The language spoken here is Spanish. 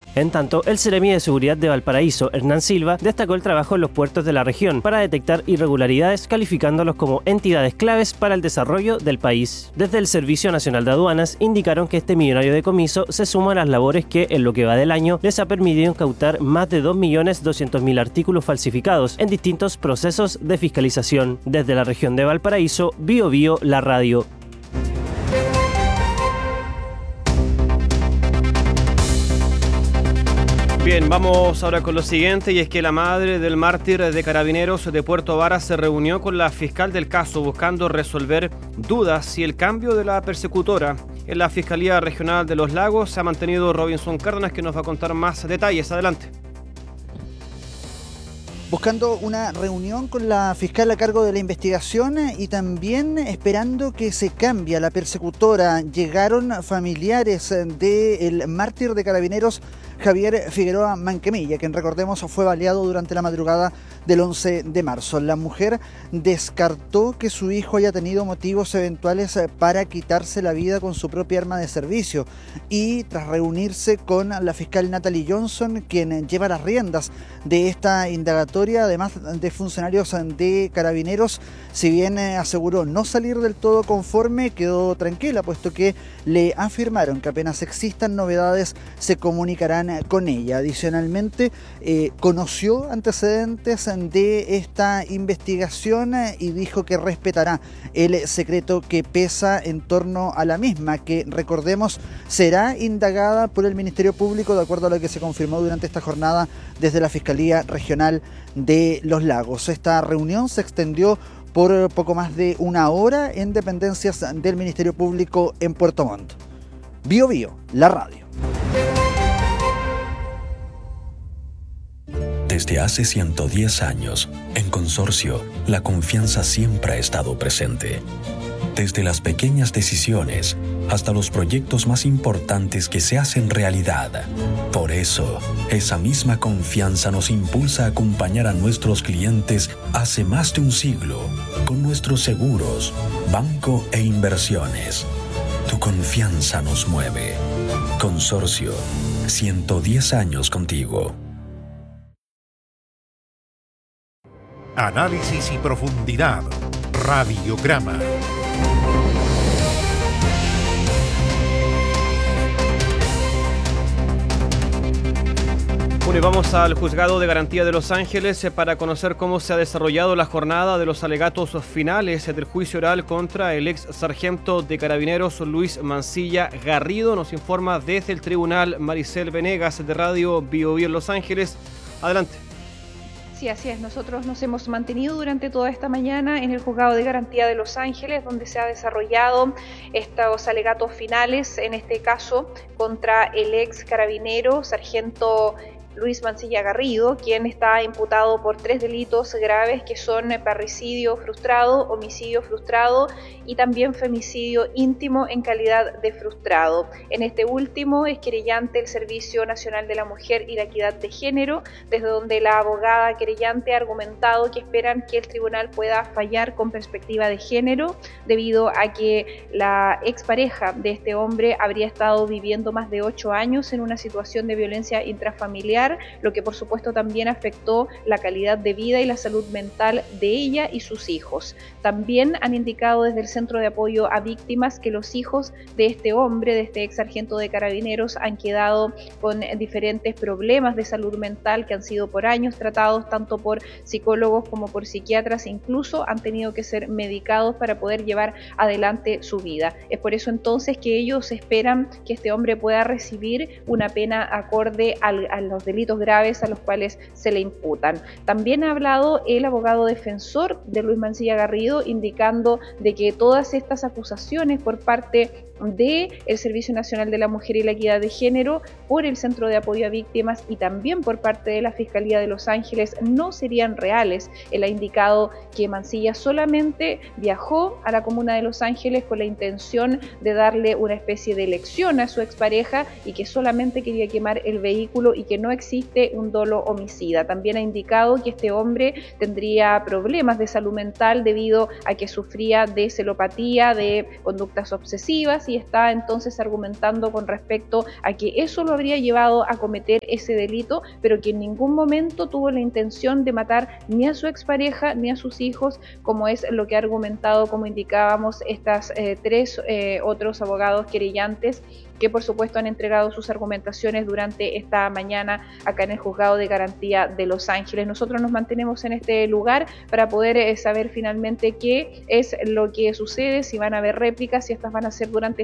En tanto, el Seremi de Seguridad de Valparaíso, Hernán Silva, destacó el trabajo en los puertos de la región para detectar irregularidades, calificándolos como entidades claves para el desarrollo del país. Desde el Servicio Nacional de Aduanas indicaron que este millonario decomiso se suma a las labores que, en lo que va del año, les ha permitido incautar más de 2.200.000 artículos falsificados en distintos procesos de fiscalización. Desde la región de Valparaíso, BioBio, la radio. Bien, vamos ahora con lo siguiente, y es que la madre del mártir de Carabineros de Puerto Varas se reunió con la fiscal del caso buscando resolver dudas y el cambio de la persecutora. En la Fiscalía Regional de Los Lagos se ha mantenido Robinson Cárdenas, que nos va a contar más detalles. Adelante. Buscando una reunión con la fiscal a cargo de la investigación y también esperando que se cambie a la persecutora. Llegaron familiares del mártir de Carabineros, Javier Figueroa Manquemilla, quien, recordemos, fue baleado durante la madrugada del 11 de marzo. La mujer descartó que su hijo haya tenido motivos eventuales para quitarse la vida con su propia arma de servicio, y tras reunirse con la fiscal Natalie Johnson, quien lleva las riendas de esta indagatoria, además de funcionarios de Carabineros, si bien aseguró no salir del todo conforme, quedó tranquila, puesto que le afirmaron que apenas existan novedades se comunicarán con ella. Adicionalmente, conoció antecedentes de esta investigación y dijo que respetará el secreto que pesa en torno a la misma, que, recordemos, será indagada por el Ministerio Público, de acuerdo a lo que se confirmó durante esta jornada desde la Fiscalía Regional de Los Lagos. Esta reunión se extendió por poco más de una hora en dependencias del Ministerio Público en Puerto Montt. BioBio, la radio. Desde hace 110 años, en Consorcio, la confianza siempre ha estado presente. Desde las pequeñas decisiones hasta los proyectos más importantes que se hacen realidad. Por eso, esa misma confianza nos impulsa a acompañar a nuestros clientes hace más de un siglo con nuestros seguros, banco e inversiones. Tu confianza nos mueve. Consorcio, 110 años contigo. Análisis y profundidad. Radiograma. Bueno, y vamos al Juzgado de Garantía de Los Ángeles para conocer cómo se ha desarrollado la jornada de los alegatos finales del juicio oral contra el ex sargento de Carabineros Luis Mancilla Garrido. Nos informa desde el tribunal Maricel Venegas, de Radio BioBio en Los Ángeles. Adelante. Sí, así es. Nosotros nos hemos mantenido durante toda esta mañana en el Juzgado de Garantía de Los Ángeles, donde se ha desarrollado estos alegatos finales, en este caso contra el ex carabinero sargento Luis Mancilla Garrido, quien está imputado por 3 delitos graves, que son parricidio frustrado, homicidio frustrado y también femicidio íntimo en calidad de frustrado. En este último es querellante el Servicio Nacional de la Mujer y la Equidad de Género, desde donde la abogada querellante ha argumentado que esperan que el tribunal pueda fallar con perspectiva de género, debido a que la expareja de este hombre habría estado viviendo más de 8 años en una situación de violencia intrafamiliar, lo que por supuesto también afectó la calidad de vida y la salud mental de ella y sus hijos. También han indicado desde el Centro de Apoyo a Víctimas que los hijos de este hombre, de este ex sargento de Carabineros, han quedado con diferentes problemas de salud mental que han sido por años tratados tanto por psicólogos como por psiquiatras, incluso han tenido que ser medicados para poder llevar adelante su vida. Es por eso entonces que ellos esperan que este hombre pueda recibir una pena acorde a los delitos graves a los cuales se le imputan. También ha hablado el abogado defensor de Luis Mancilla Garrido, indicando de que todas estas acusaciones por parte del Servicio Nacional de la Mujer y la Equidad de Género, por el Centro de Apoyo a Víctimas y también por parte de la Fiscalía de Los Ángeles no serían reales. Él ha indicado que Mancilla solamente viajó a la comuna de Los Ángeles con la intención de darle una especie de lección a su expareja y que solamente quería quemar el vehículo y que no existe un dolo homicida. También ha indicado que este hombre tendría problemas de salud mental debido a que sufría de celopatía, de conductas obsesivas, y está entonces argumentando con respecto a que eso lo habría llevado a cometer ese delito, pero que en ningún momento tuvo la intención de matar ni a su expareja ni a sus hijos, como es lo que ha argumentado, como indicábamos, estas tres otros abogados querellantes, que por supuesto han entregado sus argumentaciones durante esta mañana acá en el Juzgado de Garantía de Los Ángeles. Nosotros nos mantenemos en este lugar para poder saber finalmente qué es lo que sucede, si van a haber réplicas, si estas van a ser durante